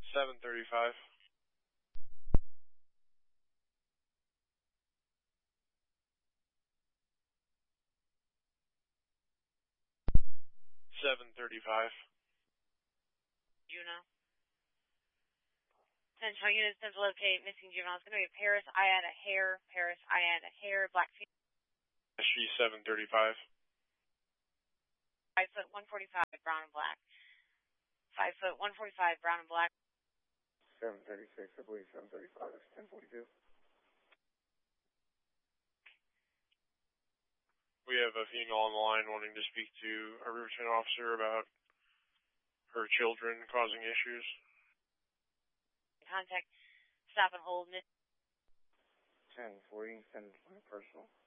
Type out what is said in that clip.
735. Juno. Central units to locate missing juveniles. It's going to be Paris, Ayana Hair, black female. SG 735. 5 foot 145, brown and black. 5 foot 145, brown and black. 736, I believe 735 is 1042. We have a female on the line wanting to speak to a Riverton officer about her children causing issues. Contact, stop and hold. 1040, send my personal.